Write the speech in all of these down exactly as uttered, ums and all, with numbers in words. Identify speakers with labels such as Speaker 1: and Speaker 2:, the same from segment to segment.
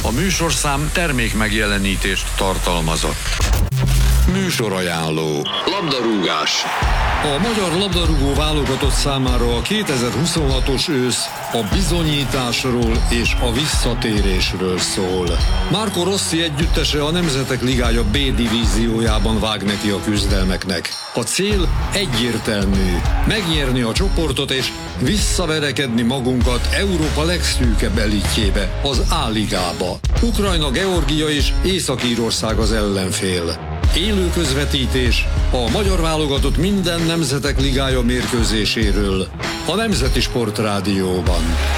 Speaker 1: A műsorszám termék megjelenítést tartalmazott. Műsorajánló. Labdarúgás. A magyar labdarúgó válogatott számára a kétezer-huszonhatos ősz a bizonyításról és a visszatérésről szól. Marco Rossi együttese a Nemzetek Ligája B divíziójában vág neki a küzdelmeknek. A cél egyértelmű: megnyerni a csoportot és visszaverekedni magunkat Európa legszűkebb elitjébe, az A-ligába. Ukrajna, Georgia és Észak-Írország az ellenfél. Élő közvetítés a magyar válogatott minden Nemzetek Ligája mérkőzéséről a Nemzeti Sportrádióban.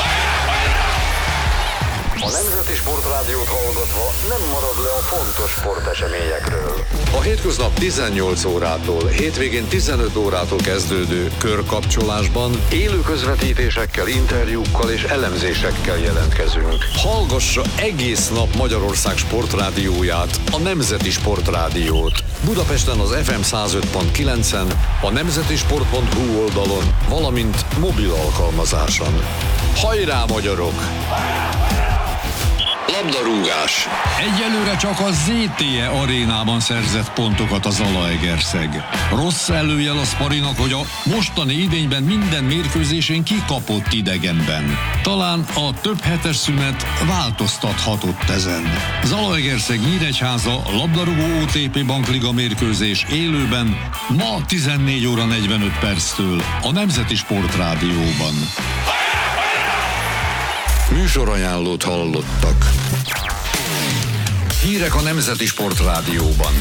Speaker 2: A Nemzeti Sportrádiót hallgatva nem marad le a fontos sporteseményekről.
Speaker 1: A hétköznap tizennyolc órától, hétvégén tizenöt órától kezdődő körkapcsolásban
Speaker 2: Élő közvetítésekkel, interjúkkal és elemzésekkel jelentkezünk.
Speaker 1: hallgassa egész nap Magyarország sportrádióját, a Nemzeti Sportrádiót. Budapesten az ef em száz öt pont kilencen, a nemzetisport pont hu oldalon, valamint mobil alkalmazáson. Hajrá, magyarok! Labdarúgás.
Speaker 3: Egyelőre csak a zé té e arénában szerzett pontokat a Zalaegerszeg. Rossz előjel a Sparinak, hogy a mostani idényben minden mérkőzésén kikapott idegenben. Talán a több hetes szünet változtathatott ezen. Zalaegerszeg Nyíregyháza labdarúgó o té pé Bankliga mérkőzés élőben ma tizennégy óra negyvenöt perctől a Nemzeti Sportrádióban.
Speaker 1: Műsorajánlót hallottak. Hírek a Nemzeti Sportrádióban.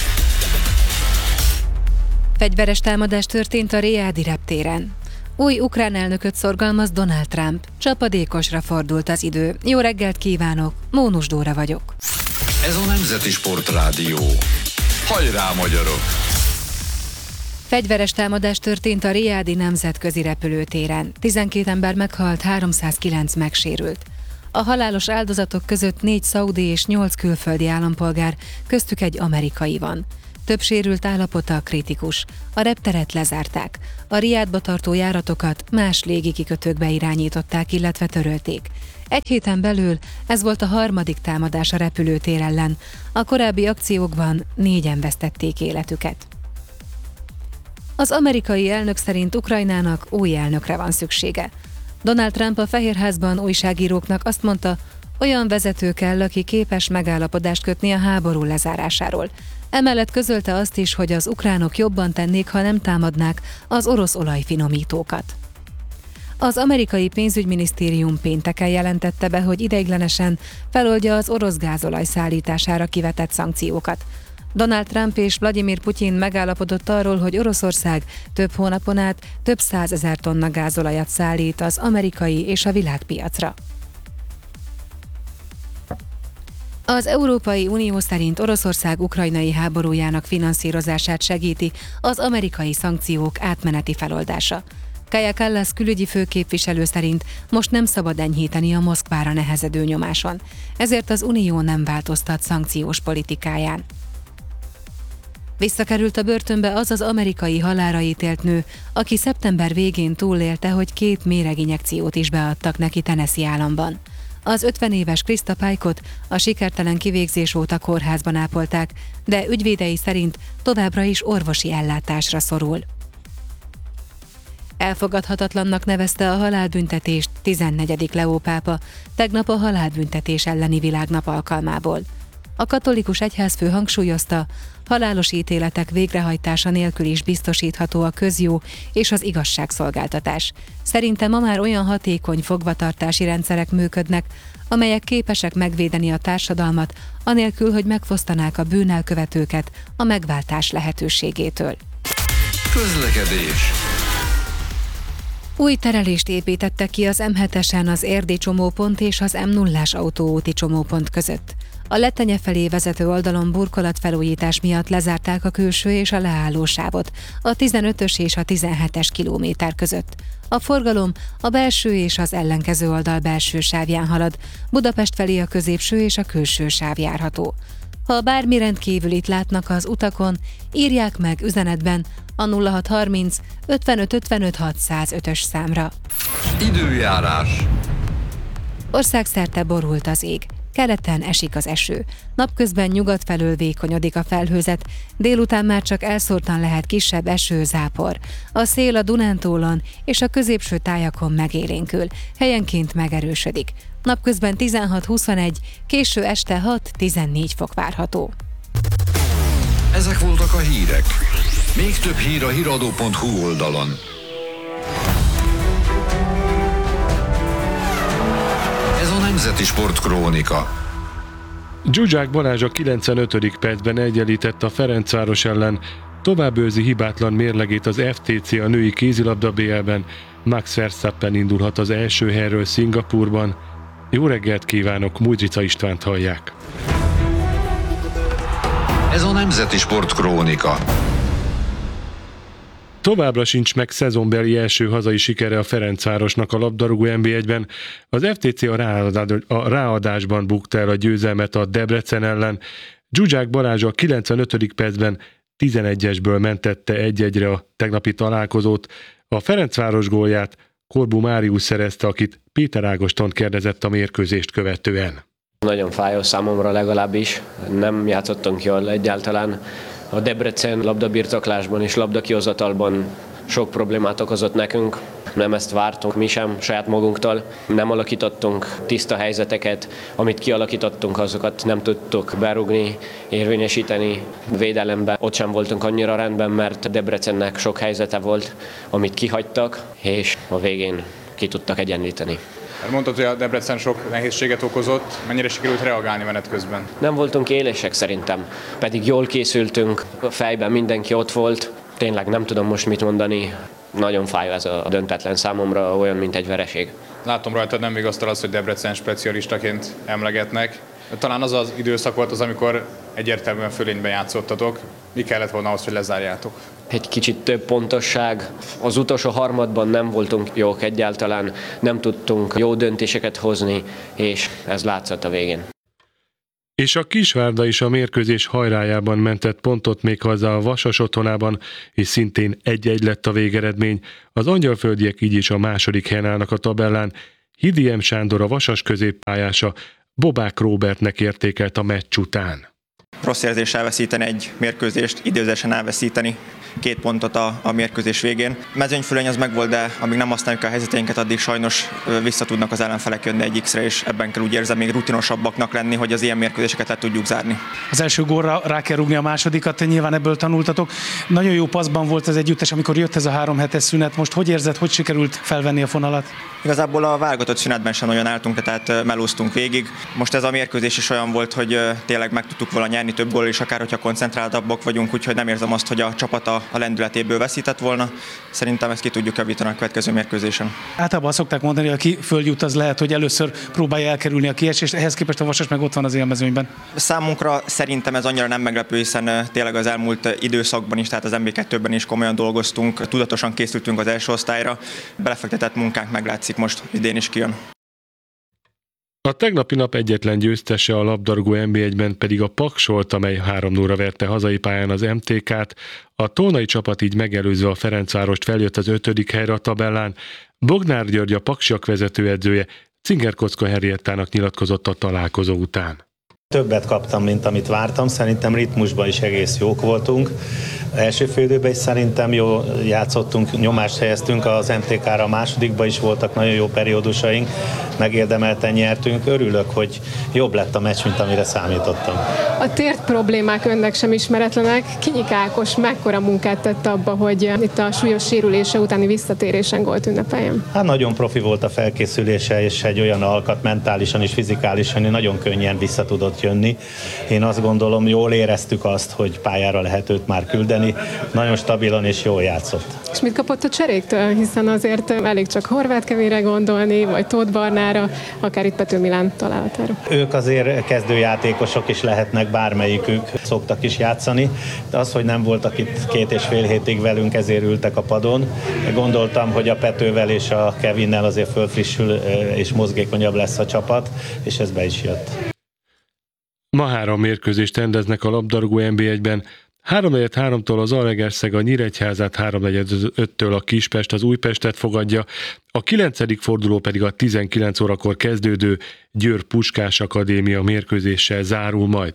Speaker 4: Fegyveres támadás történt a Riadi reptéren. Új ukrán elnököt szorgalmaz Donald Trump. Csapadékosra fordult az idő. Jó reggelt kívánok, Mónus Dóra vagyok.
Speaker 1: Ez a Nemzeti Sportrádió. Hajrá, magyarok!
Speaker 4: Fegyveres támadás történt a Riadi nemzetközi repülőtéren. tizenkét ember meghalt, háromszázkilenc megsérült. A halálos áldozatok között négy szaudi és nyolc külföldi állampolgár, köztük egy amerikai van. Több sérült állapota kritikus. A repteret lezárták. A Riadba tartó járatokat más légikikötőkbe irányították, illetve törölték. Egy héten belül ez volt a harmadik támadás a repülőtér ellen. A korábbi akciókban négyen vesztették életüket. Az amerikai elnök szerint Ukrajnának új elnökre van szüksége. Donald Trump a Fehérházban újságíróknak azt mondta, olyan vezető kell, aki képes megállapodást kötni a háború lezárásáról. Emellett közölte azt is, hogy az ukránok jobban tennék, ha nem támadnák az orosz olajfinomítókat. Az amerikai pénzügyminisztérium pénteken jelentette be, hogy ideiglenesen feloldja az orosz gázolaj szállítására kivetett szankciókat. Donald Trump és Vladimir Putyin megállapodott arról, hogy Oroszország több hónapon át több százezer tonna gázolajat szállít az amerikai és a világpiacra. Az Európai Unió szerint Oroszország ukrajnai háborújának finanszírozását segíti az amerikai szankciók átmeneti feloldása. Kaja Kallas külügyi főképviselő szerint most nem szabad enyhíteni a Moszkvára nehezedő nyomáson, ezért az Unió nem változtat szankciós politikáján. Visszakerült a börtönbe az az amerikai halálra ítélt nő, aki szeptember végén túlélte, hogy két méreginjekciót is beadtak neki Tennessee államban. Az ötven éves Krista Pike-ot a sikertelen kivégzés óta kórházban ápolták, de ügyvédei szerint továbbra is orvosi ellátásra szorul. Elfogadhatatlannak nevezte a halálbüntetést tizennegyedik Leó pápa tegnap a halálbüntetés elleni világnap alkalmából. A katolikus egyházfő hangsúlyozta, halálos ítéletek végrehajtása nélkül is biztosítható a közjó és az igazságszolgáltatás. Szerinte ma már olyan hatékony fogvatartási rendszerek működnek, amelyek képesek megvédeni a társadalmat, anélkül, hogy megfosztanák a bűnelkövetőket a megváltás lehetőségétől.
Speaker 1: Közlekedés.
Speaker 4: Új terelést építettek ki az em hetesen az érdi csomópont és az em nullás autóúti csomópont között. A Lettenye felé vezető oldalon burkolatfelújítás miatt lezárták a külső és a leállósávot a tizenötös és a tizenhetes kilométer között. A forgalom a belső és az ellenkező oldal belső sávján halad, Budapest felé a középső és a külső sáv járható. Ha bármi rendkívülit látnak az utakon, írják meg üzenetben a nulla hat harminc ötvenöt ötvenöt hatszázötös számra.
Speaker 1: Időjárás.
Speaker 4: Országszerte borult az ég. keleten esik az eső. Napközben nyugat felől vékonyodik a felhőzet, délután már csak elszórtan lehet kisebb eső, zápor. A szél a Dunántúlon és a középső tájakon megélénkül, helyenként megerősödik. Napközben tizenhat-huszonegy, késő este hat-tizennégy fok várható.
Speaker 1: Ezek voltak a hírek. Még több hír a híradó pont hu oldalon. Ez a Nemzeti Sport Krónika.
Speaker 5: Zsuzsák Balázs a kilencvenötödik percben egyenlített a Ferencváros ellen, tovább őrzi hibátlan mérlegét az ef té cé a női kézilabda bé el-ben, Max Verstappen indulhat az első helyről Szingapúrban. Jó reggelt kívánok, Mújdzsica Istvánt hallják.
Speaker 1: Ez a Nemzeti Sport Krónika.
Speaker 5: Továbbra sincs meg szezonbeli első hazai sikere a Ferencvárosnak a labdarúgó en bé egyben. Az ef té cé a, ráadás, a ráadásban bukta el a győzelmet a Debrecen ellen. Zsuzsák Balázs a kilencvenötödik percben tizenegyesből mentette egy-egyre a tegnapi találkozót. A Ferencváros gólját Korbu Máriusz szerezte, akit Péter Ágoston kérdezett a mérkőzést követően.
Speaker 6: Nagyon fájó számomra legalábbis, nem játszottunk jól egyáltalán. A Debrecen labdabirtoklásban és labdakihozatalban sok problémát okozott nekünk. Nem ezt vártunk mi sem saját magunktól. Nem alakítottunk tiszta helyzeteket, amit kialakítottunk, azokat nem tudtuk berúgni, érvényesíteni. Védelemben ott sem voltunk annyira rendben, mert Debrecennek sok helyzete volt, amit kihagytak, és a végén ki tudtak egyenlíteni.
Speaker 7: Mondtad, hogy a Debrecen sok nehézséget okozott, mennyire sikerült reagálni menet közben?
Speaker 6: Nem voltunk élesek szerintem, pedig jól készültünk, a fejben mindenki ott volt. Tényleg nem tudom most mit mondani, nagyon fájó ez a döntetlen számomra, olyan, mint egy vereség.
Speaker 7: Látom rajtad, nem vigasztal az, hogy Debrecen specialistaként emlegetnek. Talán az az időszak volt az, amikor egyértelműen fölényben játszottatok. Mi kellett volna ahhoz, hogy lezárjátok?
Speaker 6: Egy kicsit több pontosság. Az utolsó harmadban nem voltunk jók egyáltalán, nem tudtunk jó döntéseket hozni, és ez látszott a végén.
Speaker 5: És a Kisvárda is a mérkőzés hajrájában mentett pontot még haza a Vasas otthonában, és szintén egy-egy lett a végeredmény. Az angyalföldiek így is a második helyen állnak a tabellán. Hidiem Sándor, a Vasas középpályása, Bobák Róbertnek értékelt a meccs után.
Speaker 8: Rossz érzés elveszíteni egy mérkőzést, időzésen elveszíteni két pontot a, a mérkőzés végén. Mezőnyfölöny az megvolt, de amíg nem használjuk a helyzeteinket, addig sajnos vissza tudnak az ellenfelek jönni egy X-re, és ebben kell úgy érzem még rutinosabbaknak lenni, hogy az ilyen mérkőzéseket le tudjuk zárni.
Speaker 9: Az első gólra rá kell rúgni a másodikat, nyilván ebből tanultatok. Nagyon jó passzban volt az együttes, amikor jött ez a három hetes szünet. Most hogy érzed, hogy sikerült felvenni a fonalat? Igazából a válogatott szünetben sem olyan álltunk, tehát melóztunk végig. Most ez a mérkőzés is olyan volt, hogy tényleg meg tudtuk volna nyerni több gól is, akár hogyha koncentráltabbak vagyunk, úgyhogy nem érzem azt, hogy a csapat a lendületéből veszített volna. Szerintem ezt ki tudjuk javítani a következő mérkőzésen. Általában azt szokták mondani, hogy aki följut, az lehet, hogy először próbálja elkerülni a kiesést, ehhez képest a Vasas meg ott van az élmezőnyben. Számunkra szerintem ez annyira nem meglepő, hiszen tényleg az elmúlt időszakban is, tehát az em bé kettőben is komolyan dolgoztunk, tudatosan készültünk az első osztályra, belefektetett munkánk meglátszik most, idén is kijön.
Speaker 5: A tegnapi nap egyetlen győztese a labdarúgó en bé egyben pedig a Paks volt, amely három nullra verte hazai pályán az em té ká-t. A tolnai csapat így megelőzve a Ferencvárost feljött az ötödik helyre a tabellán. Bognár György, a Paksiak vezetőedzője, Cingerkocka Henriettának nyilatkozott a találkozó után.
Speaker 10: Többet kaptam, mint amit vártam, szerintem ritmusban is egész jók voltunk. Első félidőben is szerintem jól játszottunk, nyomást helyeztünk az em té ká-ra, a másodikban is voltak nagyon jó periódusaink, megérdemelten nyertünk. Örülök, hogy jobb lett a meccs, mint amire számítottam.
Speaker 11: A tért problémák önnek sem ismeretlenek. Kinyi Ákos mekkora munkát tett abba, hogy itt a súlyos sérülése utáni visszatérésen gólt ünnepeljen?
Speaker 10: Hát nagyon profi volt a felkészülése, és egy olyan alkat mentálisan és fizikálisan nagyon könnyen vissza tudott jönni. Én azt gondolom, jól éreztük azt, hogy pályára lehet őt már küldeni. Nagyon stabilan és jól játszott.
Speaker 11: És mit kapott a cseréktől? Hiszen azért elég csak Horváth Kevére gondolni, vagy Tóth Barnára, akár itt Pető Milán találatára.
Speaker 10: Ők azért kezdőjátékosok is lehetnek, bármelyikük szoktak is játszani, de az, hogy nem voltak itt két és fél hétig velünk, ezért ültek a padon. Gondoltam, hogy a Petővel és a Kevinnel azért fölfrissül és mozgékonyabb lesz a csapat, és ez be is jött.
Speaker 5: Ma három mérkőzést rendeznek a labdarúgó en bé egyben. háromnegyed háromtól az Zalaegerszeg a Nyíregyházát, háromnegyed öttől a Kispest az Újpestet fogadja, a kilencedik forduló pedig a tizenkilenc órakor kezdődő Győr Puskás Akadémia mérkőzéssel zárul majd.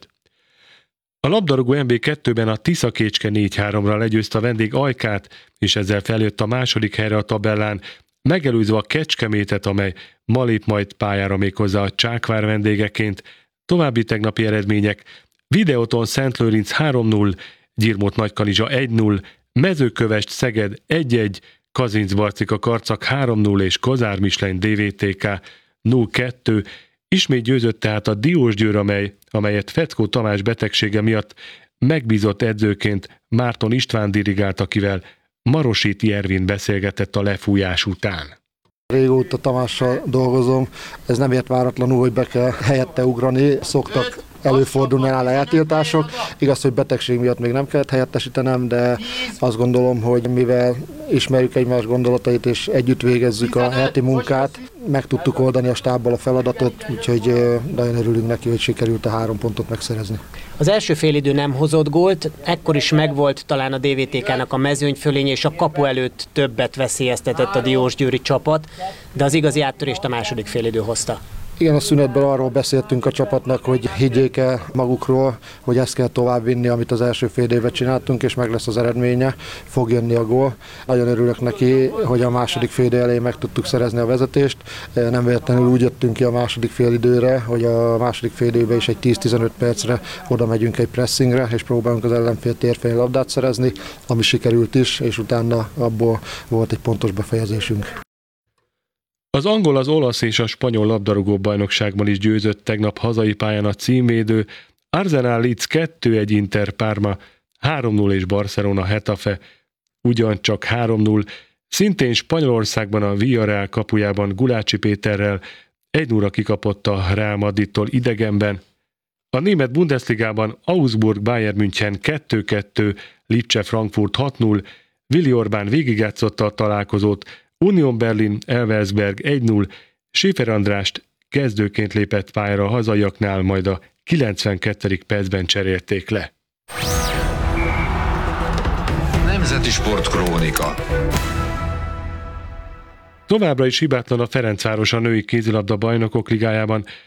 Speaker 5: A labdarúgó en bé kettőben a Tiszakécske négy háromra legyőzte a vendég Ajkát, és ezzel feljött a második helyre a tabellán, megelőzve a Kecskemétet, amely ma lép majd pályára méghozzá a Csákvár vendégeként. További tegnapi eredmények: Videóton Szentlőrinc három null, Gyirmót Nagykanizsa egy null, Mezőkövesd Szeged egy egy, Kazincbarcika Karcag három null és Kozár Mislein dé vé té ká nulla kettő. Ismét győzött tehát a Diósgyőr, amely, amelyet Feckó Tamás betegsége miatt megbízott edzőként Márton István dirigált, akivel Marositi Ervin beszélgetett a lefújás után.
Speaker 12: Régóta Tamással dolgozom, ez nem ért váratlanul, hogy be kell helyette ugrani, szoktak előfordulni nála eltiltások. Igaz, hogy betegség miatt még nem kellett helyettesítenem, de azt gondolom, hogy mivel ismerjük egymás gondolatait és együtt végezzük a heti munkát, meg tudtuk oldani a stábbal a feladatot, úgyhogy nagyon örülünk neki, hogy sikerült a három pontot megszerezni.
Speaker 13: Az első félidő nem hozott gólt, ekkor is megvolt talán a dé vé té ká-nak a mezőnyfölénye, és a kapu előtt többet veszélyeztetett a diósgyőri csapat, de az igazi áttörést a második félidő hozta.
Speaker 12: Igen, a szünetben arról beszéltünk a csapatnak, hogy higgyék el magukról, hogy ezt kell továbbvinni, amit az első fél évben csináltunk, és meg lesz az eredménye, fog jönni a gól. Nagyon örülök neki, hogy a második fél idő elején meg tudtuk szerezni a vezetést. Nem véletlenül úgy jöttünk ki a második fél időre, hogy a második fél időben is egy tíz-tizenöt percre oda megyünk egy pressingre, és próbálunk az ellenfél térfelén labdát szerezni, ami sikerült is, és utána abból volt egy pontos befejezésünk.
Speaker 5: Az angol, az olasz és a spanyol labdarúgó bajnokságban is győzött tegnap hazai pályán a címvédő, Arsenal Leeds kettő egy, Inter Parma három null és Barcelona Hetafe ugyancsak három null. Szintén Spanyolországban a Villarreal kapujában Gulácsi Péterrel egy nullra kikapott a Real Madridtól idegenben. A német Bundesligában Augsburg Bayern München kettő kettő, Lipcse Frankfurt hat null, Willi Orbán végigjátszotta a találkozót, Union Berlin Elversberg egy null, Schäfer Andrást kezdőként lépett pályára a hazaiaknál, majd a kilencvenkettedik percben cserélték le.
Speaker 1: Nemzeti Sport Krónika.
Speaker 5: Továbbra is hibátlan a Ferencváros a női kézilabda bajnokok ligájában.